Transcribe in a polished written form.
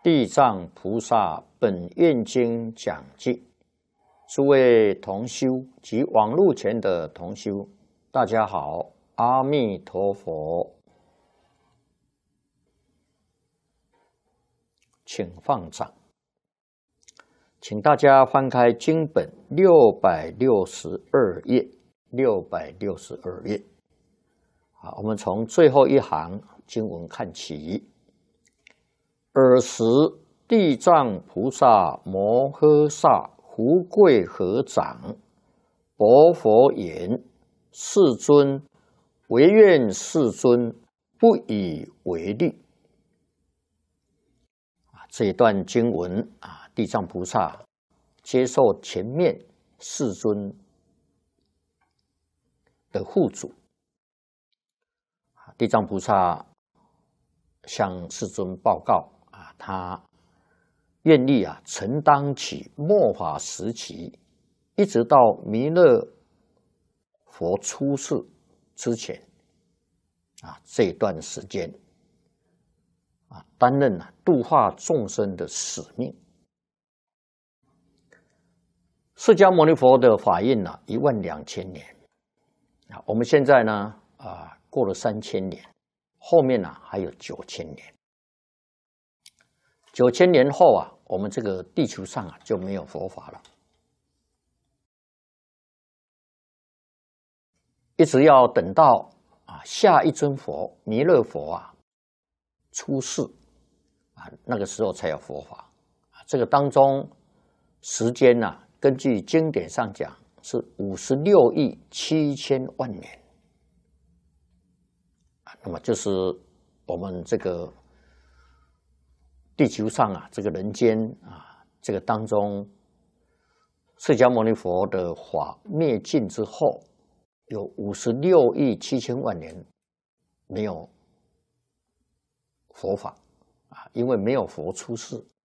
地藏菩萨本愿经讲记，诸位同修及网络前的同修，大家好，阿弥陀佛，请放掌，请大家翻开经本662页，662页。好，我们从最后一行经文看起。尔时，地藏菩萨摩诃萨福贵合掌，薄佛言：“世尊，唯愿世尊不以为虑。”这一段经文地藏菩萨接受前面世尊的护主，地藏菩萨向世尊报告他愿意承担起末法时期，一直到弥勒佛出世之前这一段时间担任度化众生的使命。释迦牟尼佛的法印12000年，我们现在呢过了3000年，后面还有9000年。9000年后我们这个地球上就没有佛法了，一直要等到下一尊佛弥勒佛出世那个时候才有佛法。这个当中时间根据经典上讲是56亿7千万年，那么就是我们这个地球上这个人间这个当中，释迦牟尼佛的法灭尽之后，有56亿7千万年没有佛法因为没有佛出世